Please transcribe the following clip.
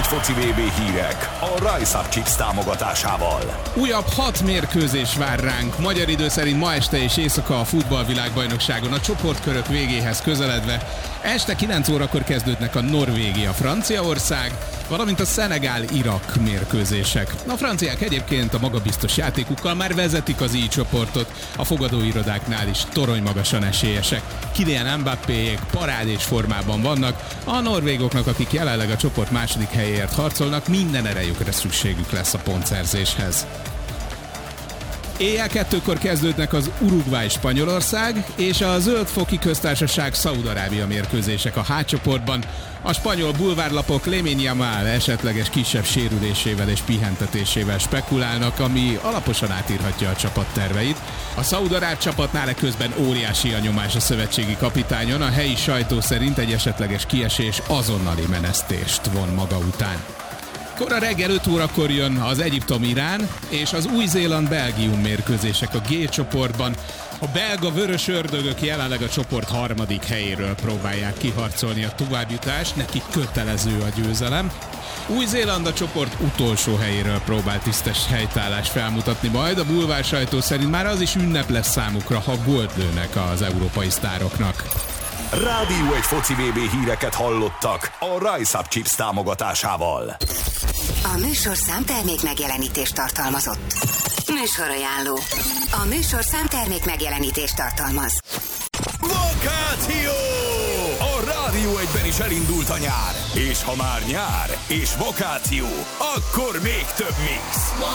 foci VB hírek a Rise Up Chips támogatásával. Újabb 6 mérkőzés vár ránk. Magyar idő szerint ma este és éjszaka a futballvilágbajnokságon a csoportkörök végéhez közeledve. Este 9 órakor kezdődnek a Norvégia-Franciaország, valamint a Szenegál-Irak mérkőzések. A franciák egyébként a magabiztos játékukkal már vezetik az I csoportot, a fogadóirodáknál is toronymagasan esélyesek. Kylian Mbappéék parádés formában vannak, a norvégoknak, akik jelenleg a csoport második helyéért harcolnak, minden erejükre szükségük lesz a pontszerzéshez. Éjjel 2-kor kezdődnek az Uruguay-Spanyolország és a Zöld-foki köztársaság Szaúd-Arábia mérkőzések a H csoportban. A spanyol bulvárlapok Lamine Yamal esetleges kisebb sérülésével és pihentetésével spekulálnak, ami alaposan átírhatja a csapat terveit. A szaúd-aráb csapatnál eközben óriási a nyomás a szövetségi kapitányon, a helyi sajtó szerint egy esetleges kiesés azonnali menesztést von maga után. Kora reggel 5 órakor jön az Egyiptom-Irán és az Új-Zéland-Belgium mérkőzések a G csoportban. A belga vörös ördögök jelenleg a csoport harmadik helyéről próbálják kiharcolni a továbbjutást, neki kötelező a győzelem. Új-Zéland a csoport utolsó helyéről próbál tisztes helytállást felmutatni majd, a bulvár sajtó szerint már az is ünnep lesz számukra, ha gólt lőnek az európai sztároknak. Rádió egy foci VB híreket hallottak a Rise Up Chips támogatásával. A műsorszám termék megjelenítést tartalmazott. Műsorajánló. A műsorszám termék megjelenítést tartalmaz. Vakáció! A Rádió 1-ben is elindult a nyár. És ha már nyár és vakáció, akkor még több mix.